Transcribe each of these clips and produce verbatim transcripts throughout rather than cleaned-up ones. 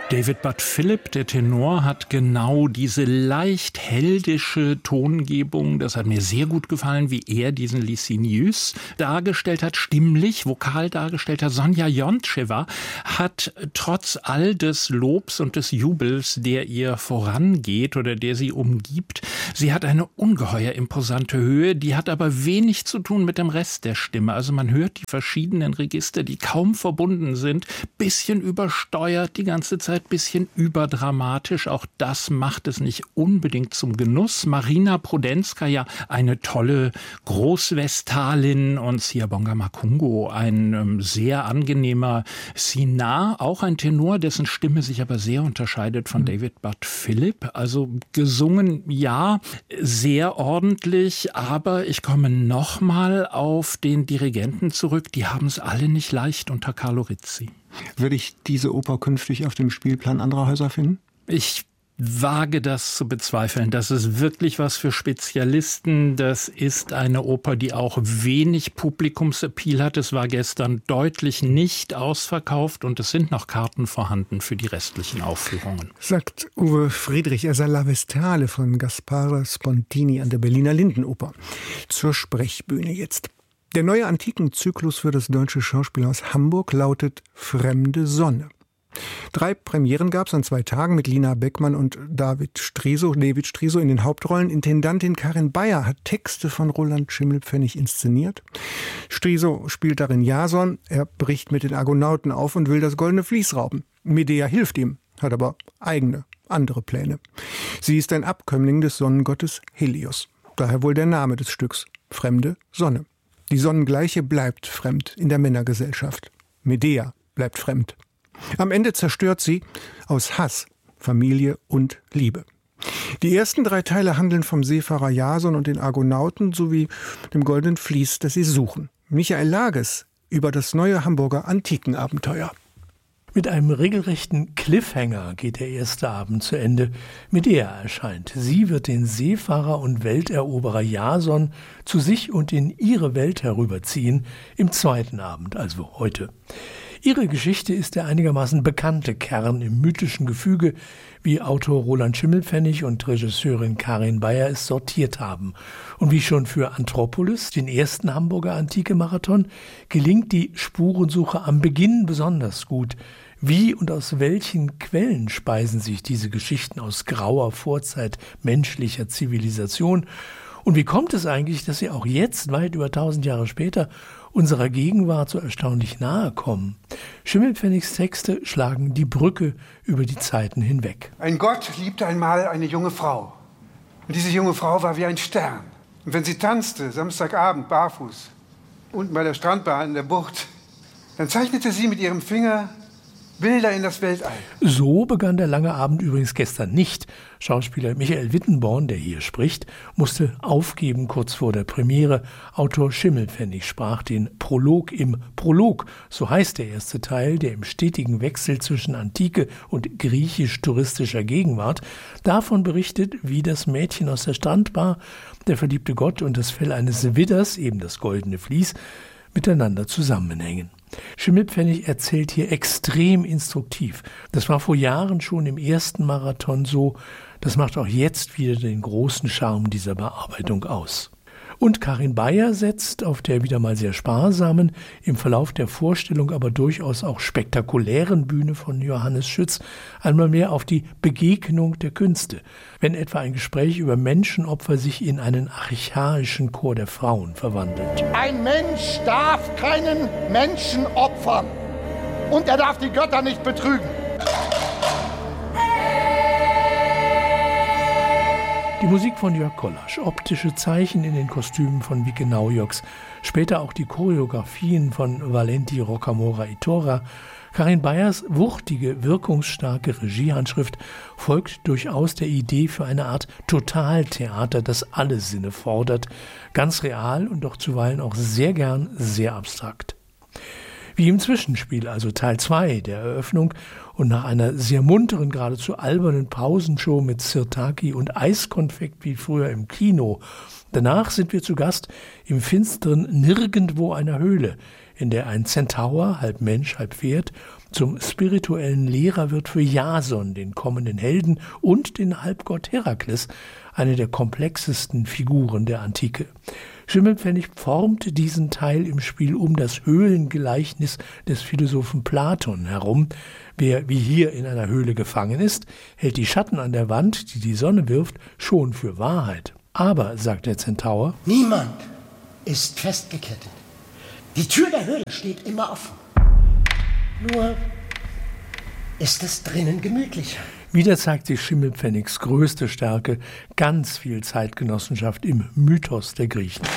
David Budd Philip, der Tenor, hat genau diese leicht heldische Tongebung. Das hat mir sehr gut gefallen, wie er diesen Licinius dargestellt hat, stimmlich, vokal dargestellt hat. Sonja Jontschewa hat trotz all des Lobs und des Jubels, der ihr vorangeht oder der sie umgibt, sie hat eine ungeheuer imposante Höhe, die hat aber wenig zu tun mit dem Rest der Stimme. Also man hört die verschiedenen Register, die kaum verbunden sind, bisschen übersteuert die ganze Zeit, bisschen überdramatisch. Auch das macht es nicht unbedingt zum Genuss. Marina Prudenskaja, eine tolle Großvestalin, und Siyabonga Makungo, ein ähm, sehr angenehmer Sinar, auch ein Tenor, dessen Stimme sich aber sehr unterscheidet von mhm. David Budd Philip. Also gesungen, ja, sehr ordentlich, aber ich komme nochmal auf den Dirigenten zurück. Die haben es alle nicht leicht unter Carlo Rizzi. Würde ich diese Oper künftig auf dem Spielplan anderer Häuser finden? Ich wage das zu bezweifeln. Das ist wirklich was für Spezialisten. Das ist eine Oper, die auch wenig Publikumsappeal hat. Es war gestern deutlich nicht ausverkauft und es sind noch Karten vorhanden für die restlichen Aufführungen. Sagt Uwe Friedrich, er sei La Vestale von Gaspare Spontini an der Berliner Lindenoper. Zur Sprechbühne jetzt. Der neue Antikenzyklus für das Deutsche Schauspielhaus Hamburg lautet Fremde Sonne. Drei Premieren gab es an zwei Tagen mit Lina Beckmann und David Striso, David Striso in den Hauptrollen. Intendantin Karin Bayer hat Texte von Roland Schimmelpfennig inszeniert. Striso spielt darin Jason. Er bricht mit den Argonauten auf und will das goldene Vlies rauben. Medea hilft ihm, hat aber eigene, andere Pläne. Sie ist ein Abkömmling des Sonnengottes Helios. Daher wohl der Name des Stücks, Fremde Sonne. Die Sonnengleiche bleibt fremd in der Männergesellschaft. Medea bleibt fremd. Am Ende zerstört sie aus Hass Familie und Liebe. Die ersten drei Teile handeln vom Seefahrer Jason und den Argonauten sowie dem goldenen Vlies, das sie suchen. Michael Lages über das neue Hamburger Antikenabenteuer. Mit einem regelrechten Cliffhanger geht der erste Abend zu Ende. Medea erscheint. Sie wird den Seefahrer und Welteroberer Jason zu sich und in ihre Welt herüberziehen, im zweiten Abend, also heute. Ihre Geschichte ist der einigermaßen bekannte Kern im mythischen Gefüge, wie Autor Roland Schimmelpfennig und Regisseurin Karin Bayer es sortiert haben. Und wie schon für Anthropolis, den ersten Hamburger Antike-Marathon, gelingt die Spurensuche am Beginn besonders gut. Wie und aus welchen Quellen speisen sich diese Geschichten aus grauer Vorzeit menschlicher Zivilisation? Und wie kommt es eigentlich, dass sie auch jetzt, weit über tausend Jahre später, unserer Gegenwart so erstaunlich nahe kommen? Schimmelpfennigs Texte schlagen die Brücke über die Zeiten hinweg. Ein Gott liebte einmal eine junge Frau. Und diese junge Frau war wie ein Stern. Und wenn sie tanzte, Samstagabend, barfuß, unten bei der Strandbar in der Bucht, dann zeichnete sie mit ihrem Finger Bilder in das Weltall. So begann der lange Abend übrigens gestern nicht. Schauspieler Michael Wittenborn, der hier spricht, musste aufgeben kurz vor der Premiere. Autor Schimmelpfennig sprach den Prolog im Prolog. So heißt der erste Teil, der im stetigen Wechsel zwischen Antike und griechisch-touristischer Gegenwart davon berichtet, wie das Mädchen aus der Strandbar, der verliebte Gott und das Fell eines Widders, eben das goldene Vlies, miteinander zusammenhängen. Schimmelpfennig erzählt hier extrem instruktiv. Das war vor Jahren schon im ersten Marathon so. Das macht auch jetzt wieder den großen Charme dieser Bearbeitung aus. Und Karin Bayer setzt auf der wieder mal sehr sparsamen, im Verlauf der Vorstellung aber durchaus auch spektakulären Bühne von Johannes Schütz einmal mehr auf die Begegnung der Künste, wenn etwa ein Gespräch über Menschenopfer sich in einen archaischen Chor der Frauen verwandelt. Ein Mensch darf keinen Menschen opfern und er darf die Götter nicht betrügen. Die Musik von Jörg Kollasch, optische Zeichen in den Kostümen von Wieke Naujoks, später auch die Choreografien von Valenti Rocamora Itorra. Karin Bayers wuchtige, wirkungsstarke Regiehandschrift folgt durchaus der Idee für eine Art Totaltheater, das alle Sinne fordert, ganz real und doch zuweilen auch sehr gern sehr abstrakt. Wie im Zwischenspiel, also Teil zwei der Eröffnung, und nach einer sehr munteren, geradezu albernen Pausenshow mit Sirtaki und Eiskonfekt wie früher im Kino. Danach sind wir zu Gast im finsteren Nirgendwo einer Höhle, in der ein Zentaur, halb Mensch, halb Pferd, Zum spirituellen Lehrer wird für Jason, den kommenden Helden, und den Halbgott Herakles eine der komplexesten Figuren der Antike. Schimmelpfennig formte diesen Teil im Spiel um das Höhlengleichnis des Philosophen Platon herum. Wer wie hier in einer Höhle gefangen ist, hält die Schatten an der Wand, die die Sonne wirft, schon für Wahrheit. Aber, sagt der Zentaur, niemand ist festgekettet. Die Tür der Höhle steht immer offen. Nur ist es drinnen gemütlicher. Wieder zeigt sich Schimmelpfennigs größte Stärke, ganz viel Zeitgenossenschaft im Mythos der Griechen.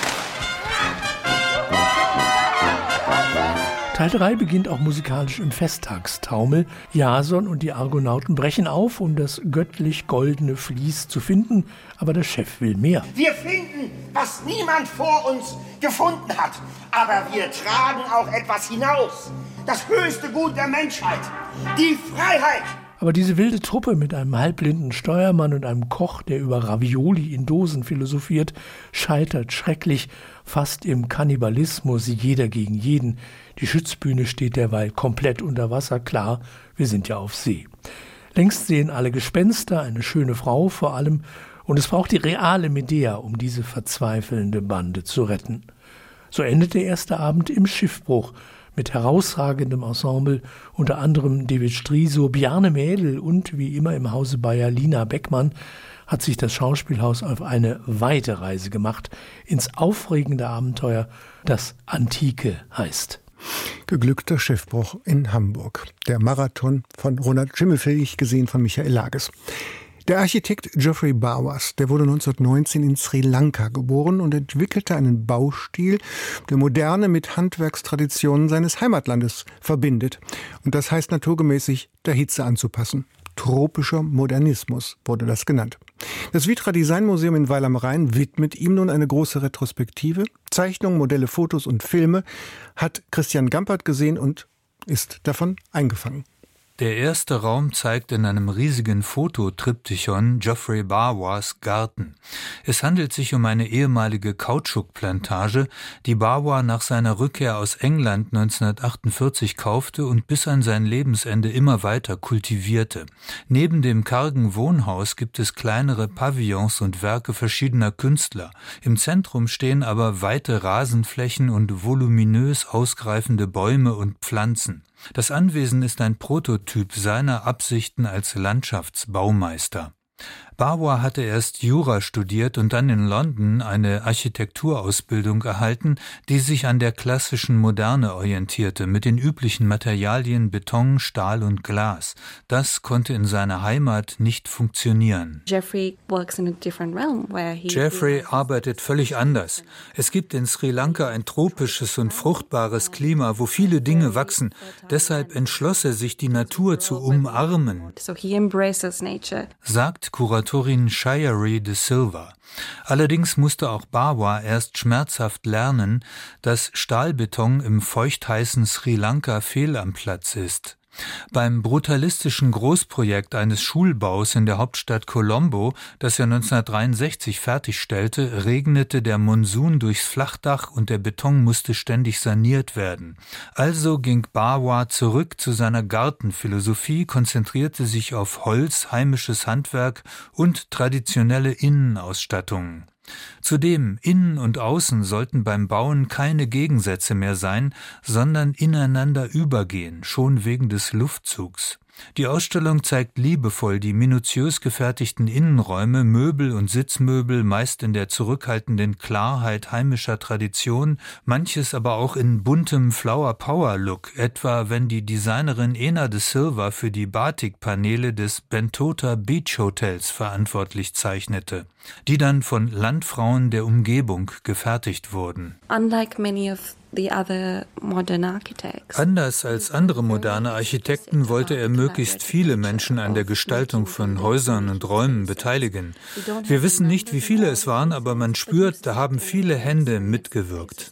Teil drei beginnt auch musikalisch im Festtagstaumel. Jason und die Argonauten brechen auf, um das göttlich-goldene Vlies zu finden, aber der Chef will mehr. Wir finden, was niemand vor uns gefunden hat, aber wir tragen auch etwas hinaus. Das höchste Gut der Menschheit, die Freiheit. Aber diese wilde Truppe mit einem halbblinden Steuermann und einem Koch, der über Ravioli in Dosen philosophiert, scheitert schrecklich, fast im Kannibalismus, jeder gegen jeden. Die Schützbühne steht derweil komplett unter Wasser, klar, wir sind ja auf See. Längst sehen alle Gespenster, eine schöne Frau vor allem, und es braucht die reale Medea, um diese verzweifelnde Bande zu retten. So endet der erste Abend im Schiffbruch, mit herausragendem Ensemble, unter anderem David Striso, Bjarne Mädel und wie immer im Hause Bayer Lina Beckmann, hat sich das Schauspielhaus auf eine weite Reise gemacht, ins aufregende Abenteuer, das Antike heißt. Geglückter Schiffbruch in Hamburg. Der Marathon von Ronald Schimmelpfennig, gesehen von Michael Lages. Der Architekt Geoffrey Bawas, der wurde neunzehnhundertneunzehn in Sri Lanka geboren und entwickelte einen Baustil, der Moderne mit Handwerkstraditionen seines Heimatlandes verbindet. Und das heißt naturgemäß, der Hitze anzupassen. Tropischer Modernismus wurde das genannt. Das Vitra Design Museum in Weil am Rhein widmet ihm nun eine große Retrospektive. Zeichnungen, Modelle, Fotos und Filme hat Christian Gampert gesehen und ist davon eingefangen. Der erste Raum zeigt in einem riesigen Fototriptychon Geoffrey Bawas Garten. Es handelt sich um eine ehemalige Kautschukplantage, die Bawa nach seiner Rückkehr aus England neunzehnhundertachtundvierzig kaufte und bis an sein Lebensende immer weiter kultivierte. Neben dem kargen Wohnhaus gibt es kleinere Pavillons und Werke verschiedener Künstler. Im Zentrum stehen aber weite Rasenflächen und voluminös ausgreifende Bäume und Pflanzen. Das Anwesen ist ein Prototyp seiner Absichten als Landschaftsbaumeister. Bawa hatte erst Jura studiert und dann in London eine Architekturausbildung erhalten, die sich an der klassischen Moderne orientierte, mit den üblichen Materialien Beton, Stahl und Glas. Das konnte in seiner Heimat nicht funktionieren. Geoffrey works in a different realm where he Geoffrey arbeitet völlig anders. Es gibt in Sri Lanka ein tropisches und fruchtbares Klima, wo viele Dinge wachsen. Deshalb entschloss er sich, die Natur zu umarmen, so he embraces nature. Sagt Kuratorin Shayari de Silva. Allerdings musste auch Bawa erst schmerzhaft lernen, dass Stahlbeton im feuchtheißen Sri Lanka fehl am Platz ist. Beim brutalistischen Großprojekt eines Schulbaus in der Hauptstadt Colombo, das er neunzehnhundertdreiundsechzig fertigstellte, regnete der Monsun durchs Flachdach und der Beton musste ständig saniert werden. Also ging Bawa zurück zu seiner Gartenphilosophie, konzentrierte sich auf Holz, heimisches Handwerk und traditionelle Innenausstattungen. Zudem, innen und außen sollten beim Bauen keine Gegensätze mehr sein, sondern ineinander übergehen, schon wegen des Luftzugs. Die Ausstellung zeigt liebevoll die minutiös gefertigten Innenräume, Möbel und Sitzmöbel, meist in der zurückhaltenden Klarheit heimischer Tradition, manches aber auch in buntem Flower-Power-Look, etwa wenn die Designerin Ena de Silva für die Batik-Paneele des Bentota Beach Hotels verantwortlich zeichnete, die dann von Landfrauen der Umgebung gefertigt wurden. Unlike many of the other modern architects. Anders als andere moderne Architekten wollte er möglichst viele Menschen an der Gestaltung von Häusern und Räumen beteiligen. Wir wissen nicht, wie viele es waren, aber man spürt, da haben viele Hände mitgewirkt.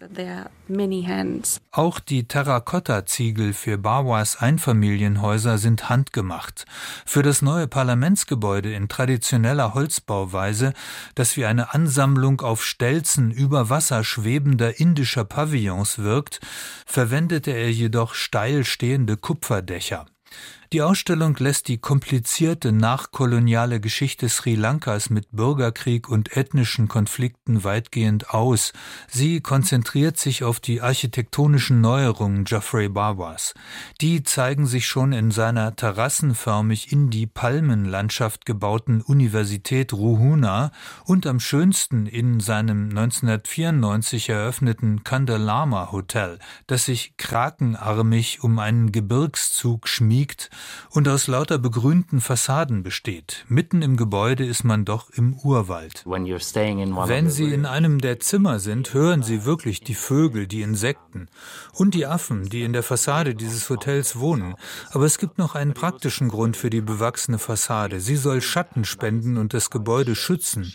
Auch die Terrakotta-Ziegel für Bawas Einfamilienhäuser sind handgemacht. Für das neue Parlamentsgebäude in traditioneller Holzbauweise, das wie eine Ansammlung auf Stelzen über Wasser schwebender indischer Pavillons Renaissance wirkt, verwendete er jedoch steil stehende Kupferdächer. Die Ausstellung lässt die komplizierte nachkoloniale Geschichte Sri Lankas mit Bürgerkrieg und ethnischen Konflikten weitgehend aus. Sie konzentriert sich auf die architektonischen Neuerungen Geoffrey Bawas. Die zeigen sich schon in seiner terrassenförmig in die Palmenlandschaft gebauten Universität Ruhuna und am schönsten in seinem neunzehnhundertvierundneunzig eröffneten Candelama Hotel, das sich krakenarmig um einen Gebirgszug schmiegt und aus lauter begrünten Fassaden besteht. Mitten im Gebäude ist man doch im Urwald. Wenn Sie in einem der Zimmer sind, hören Sie wirklich die Vögel, die Insekten und die Affen, die in der Fassade dieses Hotels wohnen. Aber es gibt noch einen praktischen Grund für die bewachsene Fassade. Sie soll Schatten spenden und das Gebäude schützen,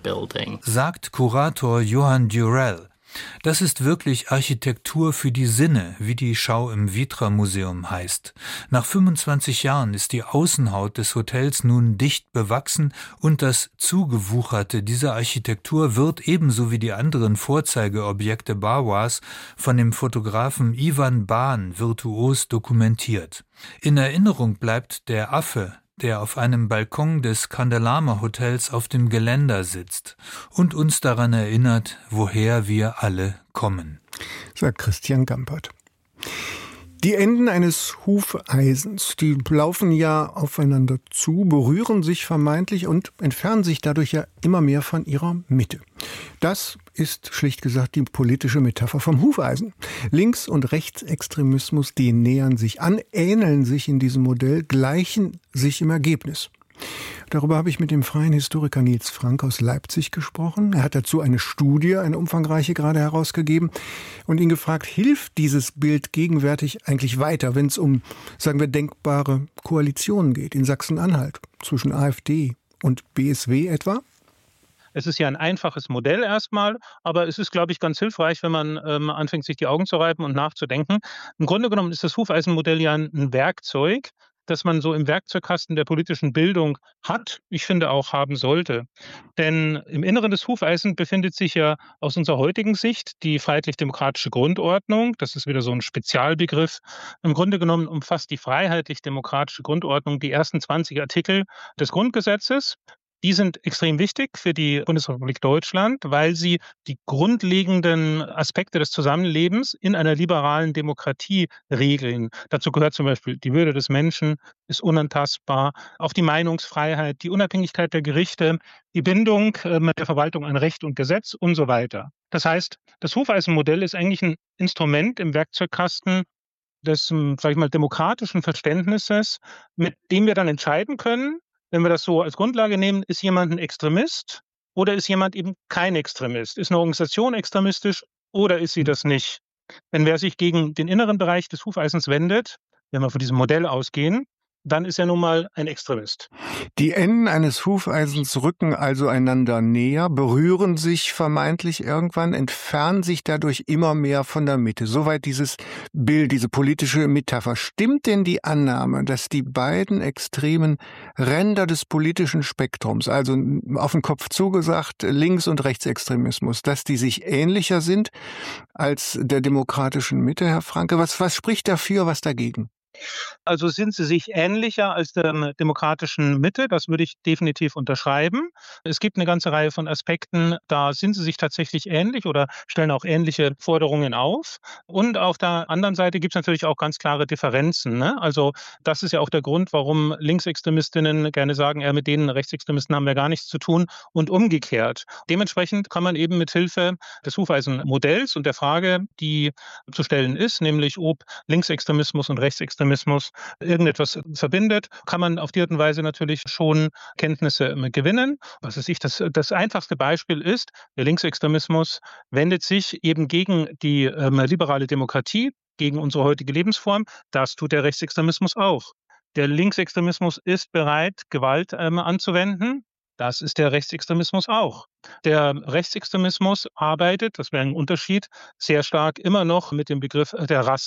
sagt Kurator Johann Durell. Das ist wirklich Architektur für die Sinne, wie die Schau im Vitra-Museum heißt. Nach fünfundzwanzig Jahren ist die Außenhaut des Hotels nun dicht bewachsen und das Zugewucherte dieser Architektur wird ebenso wie die anderen Vorzeigeobjekte Bawas von dem Fotografen Ivan Ban virtuos dokumentiert. In Erinnerung bleibt der Affe, der auf einem Balkon des Candelama Hotels auf dem Geländer sitzt und uns daran erinnert, woher wir alle kommen. Sagt Christian Gampert. Die Enden eines Hufeisens, die laufen ja aufeinander zu, berühren sich vermeintlich und entfernen sich dadurch ja immer mehr von ihrer Mitte. Das ist schlicht gesagt die politische Metapher vom Hufeisen. Links- und Rechtsextremismus, die nähern sich an, ähneln sich in diesem Modell, gleichen sich im Ergebnis. Darüber habe ich mit dem freien Historiker Nils Frank aus Leipzig gesprochen. Er hat dazu eine Studie, eine umfangreiche, gerade herausgegeben und ihn gefragt, hilft dieses Bild gegenwärtig eigentlich weiter, wenn es um, sagen wir, denkbare Koalitionen geht, in Sachsen-Anhalt, zwischen AfD und B S W etwa? Es ist ja ein einfaches Modell erstmal, aber es ist, glaube ich, ganz hilfreich, wenn man ähm, anfängt, sich die Augen zu reiben und nachzudenken. Im Grunde genommen ist das Hufeisenmodell ja ein, ein Werkzeug, das man so im Werkzeugkasten der politischen Bildung hat, ich finde auch haben sollte. Denn im Inneren des Hufeisens befindet sich ja aus unserer heutigen Sicht die freiheitlich-demokratische Grundordnung. Das ist wieder so ein Spezialbegriff. Im Grunde genommen umfasst die freiheitlich-demokratische Grundordnung die ersten zwanzig Artikel des Grundgesetzes. Die sind extrem wichtig für die Bundesrepublik Deutschland, weil sie die grundlegenden Aspekte des Zusammenlebens in einer liberalen Demokratie regeln. Dazu gehört zum Beispiel die Würde des Menschen ist unantastbar, auch die Meinungsfreiheit, die Unabhängigkeit der Gerichte, die Bindung der Verwaltung an Recht und Gesetz und so weiter. Das heißt, das Hufeisenmodell ist eigentlich ein Instrument im Werkzeugkasten des, sag ich mal, demokratischen Verständnisses, mit dem wir dann entscheiden können, wenn wir das so als Grundlage nehmen, ist jemand ein Extremist oder ist jemand eben kein Extremist? Ist eine Organisation extremistisch oder ist sie das nicht? Wenn wer sich gegen den inneren Bereich des Hufeisens wendet, wenn wir von diesem Modell ausgehen, dann ist er nun mal ein Extremist. Die Enden eines Hufeisens rücken also einander näher, berühren sich vermeintlich irgendwann, entfernen sich dadurch immer mehr von der Mitte. Soweit dieses Bild, diese politische Metapher. Stimmt denn die Annahme, dass die beiden extremen Ränder des politischen Spektrums, also auf den Kopf zugesagt Links- und Rechtsextremismus, dass die sich ähnlicher sind als der demokratischen Mitte, Herr Franke? Was, was spricht dafür, was dagegen? Also sind sie sich ähnlicher als der demokratischen Mitte, das würde ich definitiv unterschreiben. Es gibt eine ganze Reihe von Aspekten, da sind sie sich tatsächlich ähnlich oder stellen auch ähnliche Forderungen auf. Und auf der anderen Seite gibt es natürlich auch ganz klare Differenzen. Ne? Also das ist ja auch der Grund, warum Linksextremistinnen gerne sagen, ja, mit denen Rechtsextremisten haben wir gar nichts zu tun und umgekehrt. Dementsprechend kann man eben mit Hilfe des Hufeisenmodells und der Frage, die zu stellen ist, nämlich ob Linksextremismus und Rechtsextremismus irgendetwas verbindet, kann man auf die Art und Weise natürlich schon Kenntnisse gewinnen. Was weiß ich, das, das einfachste Beispiel ist, der Linksextremismus wendet sich eben gegen die ähm, liberale Demokratie, gegen unsere heutige Lebensform. Das tut der Rechtsextremismus auch. Der Linksextremismus ist bereit, Gewalt ähm, anzuwenden. Das ist der Rechtsextremismus auch. Der Rechtsextremismus arbeitet, das wäre ein Unterschied, sehr stark immer noch mit dem Begriff der Rasse.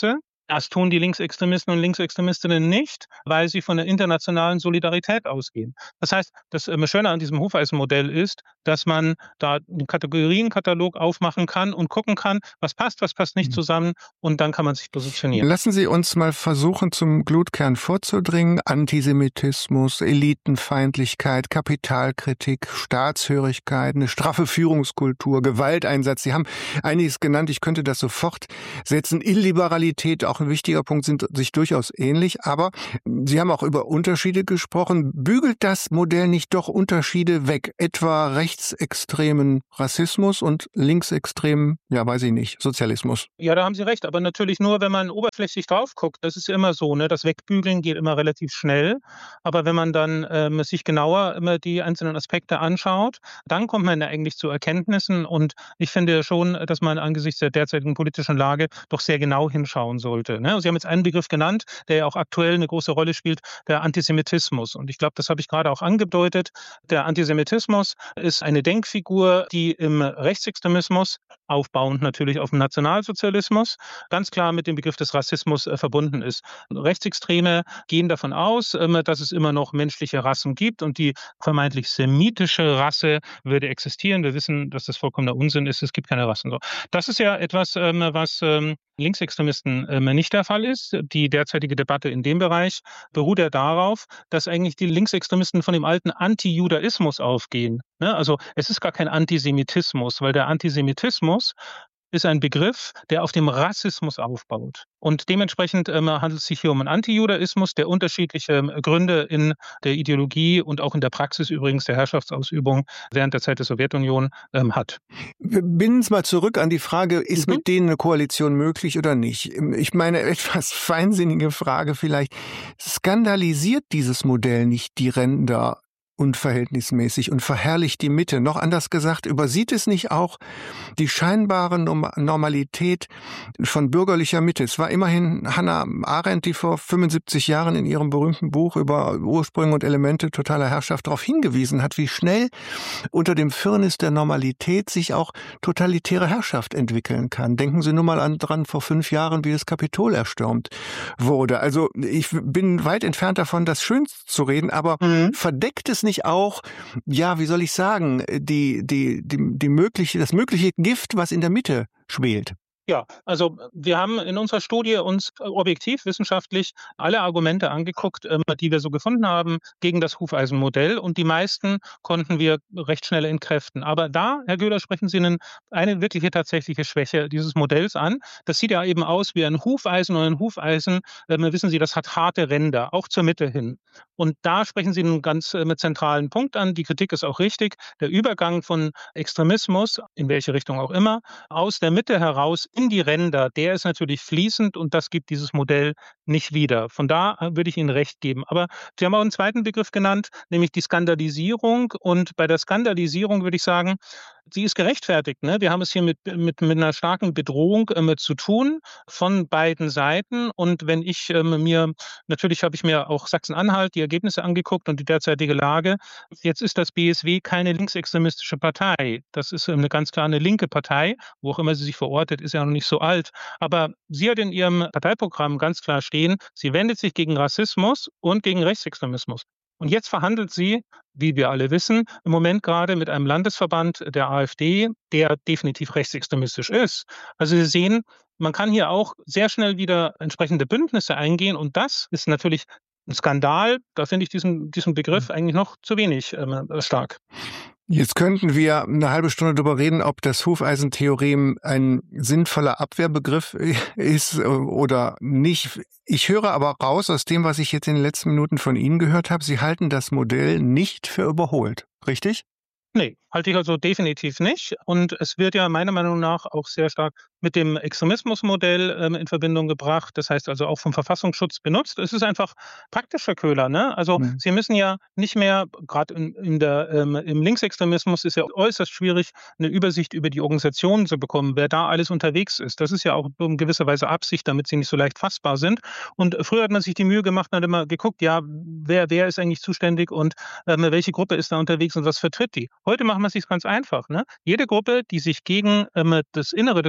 Das tun die Linksextremisten und Linksextremistinnen nicht, weil sie von der internationalen Solidarität ausgehen. Das heißt, das Schöne an diesem Hufeisenmodell ist, dass man da einen Kategorienkatalog aufmachen kann und gucken kann, was passt, was passt nicht zusammen, und dann kann man sich positionieren. Lassen Sie uns mal versuchen, zum Glutkern vorzudringen. Antisemitismus, Elitenfeindlichkeit, Kapitalkritik, Staatshörigkeit, eine straffe Führungskultur, Gewalteinsatz. Sie haben einiges genannt, ich könnte das sofort setzen. Illiberalität, auch ein wichtiger Punkt, sind sich durchaus ähnlich, aber Sie haben auch über Unterschiede gesprochen. Bügelt das Modell nicht doch Unterschiede weg? Etwa rechtsextremen Rassismus und linksextremen, ja weiß ich nicht, Sozialismus? Ja, da haben Sie recht, aber natürlich nur, wenn man oberflächlich drauf guckt. Das ist immer so, ne? Das Wegbügeln geht immer relativ schnell, aber wenn man dann ähm, sich genauer immer die einzelnen Aspekte anschaut, dann kommt man ja eigentlich zu Erkenntnissen, und ich finde schon, dass man angesichts der derzeitigen politischen Lage doch sehr genau hinschauen sollte. Ne? Sie haben jetzt einen Begriff genannt, der ja auch aktuell eine große Rolle spielt, der Antisemitismus. Und ich glaube, das habe ich gerade auch angedeutet. Der Antisemitismus ist eine Denkfigur, die im Rechtsextremismus, aufbauend natürlich auf dem Nationalsozialismus, ganz klar mit dem Begriff des Rassismus äh, verbunden ist. Rechtsextreme gehen davon aus, ähm, dass es immer noch menschliche Rassen gibt, und die vermeintlich semitische Rasse würde existieren. Wir wissen, dass das vollkommener Unsinn ist. Es gibt keine Rassen. So. Das ist ja etwas, ähm, was ähm, Linksextremisten ähm, nicht der Fall ist. Die derzeitige Debatte in dem Bereich beruht ja darauf, dass eigentlich die Linksextremisten von dem alten Antijudaismus aufgehen. Ne? Also es ist gar kein Antisemitismus, weil der Antisemitismus ist ein Begriff, der auf dem Rassismus aufbaut. Und dementsprechend ähm, handelt es sich hier um einen Antijudaismus, der unterschiedliche ähm, Gründe in der Ideologie und auch in der Praxis übrigens der Herrschaftsausübung während der Zeit der Sowjetunion ähm, hat. Wir binden es mal zurück an die Frage, ist mhm. mit denen eine Koalition möglich oder nicht? Ich meine, etwas feinsinnige Frage vielleicht. Skandalisiert dieses Modell nicht die Ränder unverhältnismäßig und verherrlicht die Mitte? Noch anders gesagt, übersieht es nicht auch die scheinbare Normalität von bürgerlicher Mitte? Es war immerhin Hannah Arendt, die vor fünfundsiebzig Jahren in ihrem berühmten Buch über Ursprünge und Elemente totaler Herrschaft darauf hingewiesen hat, wie schnell unter dem Firnis der Normalität sich auch totalitäre Herrschaft entwickeln kann. Denken Sie nur mal an, dran, vor fünf Jahren, wie das Kapitol erstürmt wurde. Also ich bin weit entfernt davon, das schön zu reden, aber mhm. verdeckt es nicht auch, ja, wie soll ich sagen, die, die, die, die mögliche, das mögliche Gift, was in der Mitte schwelt? Ja, also wir haben in unserer Studie uns objektiv wissenschaftlich alle Argumente angeguckt, die wir so gefunden haben gegen das Hufeisenmodell, und die meisten konnten wir recht schnell entkräften. Aber da, Herr Göhler, sprechen Sie eine, eine wirkliche tatsächliche Schwäche dieses Modells an. Das sieht ja eben aus wie ein Hufeisen, und ein Hufeisen, äh, wissen Sie, das hat harte Ränder, auch zur Mitte hin. Und da sprechen Sie einen ganz äh, zentralen Punkt an. Die Kritik ist auch richtig. Der Übergang von Extremismus, in welche Richtung auch immer, aus der Mitte heraus in die Ränder, der ist natürlich fließend, und das gibt dieses Modell nicht wieder. Von da würde ich Ihnen recht geben. Aber Sie haben auch einen zweiten Begriff genannt, nämlich die Skandalisierung. Und bei der Skandalisierung würde ich sagen, sie ist gerechtfertigt. Ne? Wir haben es hier mit, mit, mit einer starken Bedrohung äh, zu tun von beiden Seiten. Und wenn ich äh, mir, natürlich habe ich mir auch Sachsen-Anhalt die Ergebnisse angeguckt und die derzeitige Lage. Jetzt ist das B S W keine linksextremistische Partei. Das ist eine ganz klar eine linke Partei, wo auch immer sie sich verortet, ist ja noch nicht so alt. Aber sie hat in ihrem Parteiprogramm ganz klar stehen, sie wendet sich gegen Rassismus und gegen Rechtsextremismus. Und jetzt verhandelt sie, wie wir alle wissen, im Moment gerade mit einem Landesverband der AfD, der definitiv rechtsextremistisch ist. Also Sie sehen, man kann hier auch sehr schnell wieder entsprechende Bündnisse eingehen, und das ist natürlich ein Skandal. Da finde ich diesen, diesen Begriff eigentlich noch zu wenig äh, stark. Jetzt könnten wir eine halbe Stunde darüber reden, ob das Hufeisentheorem ein sinnvoller Abwehrbegriff ist oder nicht. Ich höre aber raus aus dem, was ich jetzt in den letzten Minuten von Ihnen gehört habe, Sie halten das Modell nicht für überholt, richtig? Nee, halte ich also definitiv nicht. Und es wird ja meiner Meinung nach auch sehr stark mit dem Extremismusmodell ähm, in Verbindung gebracht. Das heißt also auch vom Verfassungsschutz benutzt. Es ist einfach praktisch, Herr Köhler. Ne? Also mhm. Sie müssen ja nicht mehr, gerade in, in der, ähm, im Linksextremismus ist ja äußerst schwierig, eine Übersicht über die Organisationen zu bekommen, wer da alles unterwegs ist. Das ist ja auch in gewisser Weise Absicht, damit sie nicht so leicht fassbar sind. Und früher hat man sich die Mühe gemacht und hat immer geguckt, ja, wer, wer ist eigentlich zuständig und ähm, welche Gruppe ist da unterwegs und was vertritt die. Heute machen wir es sich ganz einfach. Ne? Jede Gruppe, die sich gegen ähm, das Innere des Hufeisens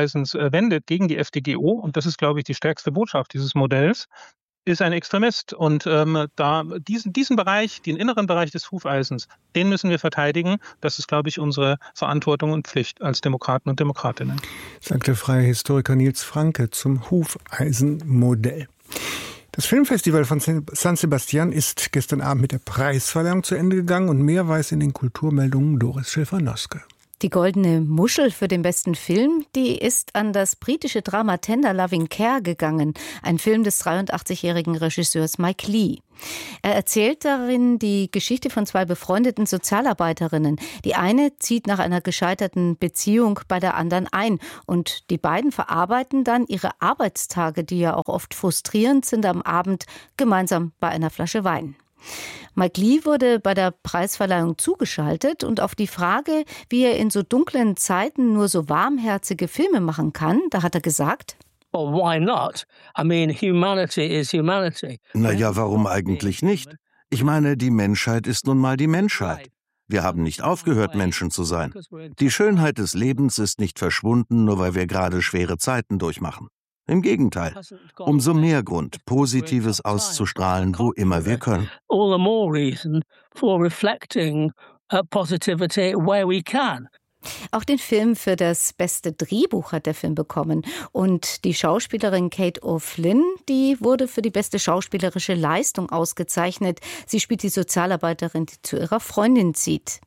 Hufeisens äh, wendet gegen die F D G O, und das ist, glaube ich, die stärkste Botschaft dieses Modells, ist ein Extremist. Und ähm, da diesen, diesen Bereich, den inneren Bereich des Hufeisens, den müssen wir verteidigen. Das ist, glaube ich, unsere Verantwortung und Pflicht als Demokraten und Demokratinnen. Sagt der freie Historiker Nils Franke zum Hufeisenmodell. Das Filmfestival von San Sebastian ist gestern Abend mit der Preisverleihung zu Ende gegangen und mehr weiß in den Kulturmeldungen Doris Schäfer-Noske. Die Goldene Muschel für den besten Film, die ist an das britische Drama Tender Loving Care gegangen, ein Film des dreiundachtzigjährigen Regisseurs Mike Leigh. Er erzählt darin die Geschichte von zwei befreundeten Sozialarbeiterinnen. Die eine zieht nach einer gescheiterten Beziehung bei der anderen ein und die beiden verarbeiten dann ihre Arbeitstage, die ja auch oft frustrierend sind, am Abend gemeinsam bei einer Flasche Wein. Mike Leigh wurde bei der Preisverleihung zugeschaltet und auf die Frage, wie er in so dunklen Zeiten nur so warmherzige Filme machen kann, da hat er gesagt: Well, why not? I mean, humanity is humanity. Na ja, warum eigentlich nicht? Ich meine, die Menschheit ist nun mal die Menschheit. Wir haben nicht aufgehört, Menschen zu sein. Die Schönheit des Lebens ist nicht verschwunden, nur weil wir gerade schwere Zeiten durchmachen. Im Gegenteil, umso mehr Grund, Positives auszustrahlen, wo immer wir können. All the more reason for reflecting positivity where we can. Auch den Film für das beste Drehbuch hat der Film bekommen. Und die Schauspielerin Kate O'Flynn, die wurde für die beste schauspielerische Leistung ausgezeichnet. Sie spielt die Sozialarbeiterin, die zu ihrer Freundin zieht.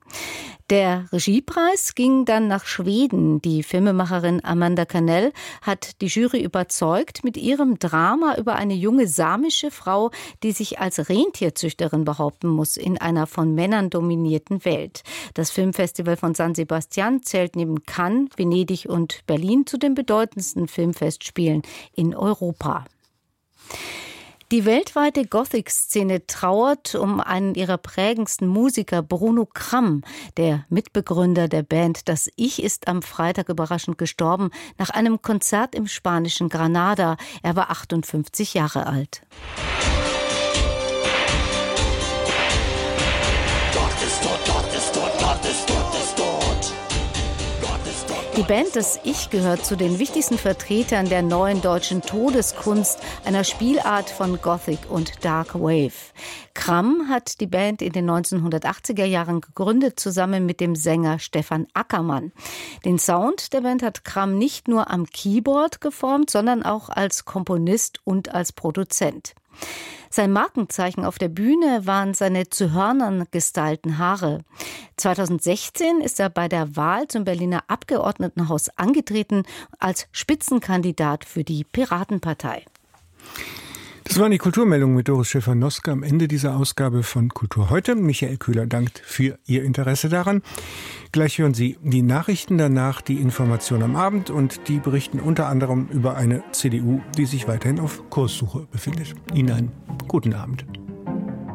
Der Regiepreis ging dann nach Schweden. Die Filmemacherin Amanda Cannell hat die Jury überzeugt mit ihrem Drama über eine junge samische Frau, die sich als Rentierzüchterin behaupten muss in einer von Männern dominierten Welt. Das Filmfestival von San Sebastian zählt neben Cannes, Venedig und Berlin zu den bedeutendsten Filmfestspielen in Europa. Die weltweite Gothic-Szene trauert um einen ihrer prägendsten Musiker, Bruno Cram. Der Mitbegründer der Band Das Ich ist am Freitag überraschend gestorben nach einem Konzert im spanischen Granada. Er war achtundfünfzig Jahre alt. Gott ist tot, Gott ist tot, Gott ist tot, ist tot. Die Band Das Ich gehört zu den wichtigsten Vertretern der neuen deutschen Todeskunst, einer Spielart von Gothic und Dark Wave. Cram hat die Band in den neunzehnhundertachtziger Jahren gegründet, zusammen mit dem Sänger Stefan Ackermann. Den Sound der Band hat Cram nicht nur am Keyboard geformt, sondern auch als Komponist und als Produzent. Sein Markenzeichen auf der Bühne waren seine zu Hörnern gestylten Haare. zweitausendsechzehn ist er bei der Wahl zum Berliner Abgeordnetenhaus angetreten als Spitzenkandidat für die Piratenpartei. Das waren die Kulturmeldungen mit Doris Schäfer-Noske am Ende dieser Ausgabe von Kultur heute. Michael Köhler dankt für Ihr Interesse daran. Gleich hören Sie die Nachrichten, danach die Information am Abend und die berichten unter anderem über eine C D U, die sich weiterhin auf Kurssuche befindet. Ihnen einen guten Abend.